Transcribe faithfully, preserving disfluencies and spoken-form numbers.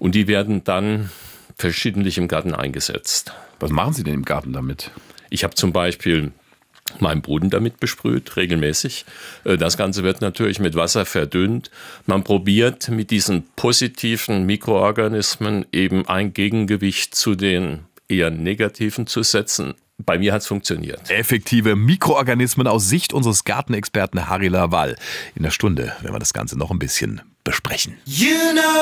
Und die werden dann verschiedentlich im Garten eingesetzt. Was machen Sie denn im Garten damit? Ich habe zum Beispiel meinen Boden damit besprüht, regelmäßig. Das Ganze wird natürlich mit Wasser verdünnt. Man probiert mit diesen positiven Mikroorganismen eben ein Gegengewicht zu den eher negativen zu setzen. Bei mir hat es funktioniert. Effektive Mikroorganismen aus Sicht unseres Gartenexperten Harry Lawal. In der Stunde werden wir das Ganze noch ein bisschen besprechen. You know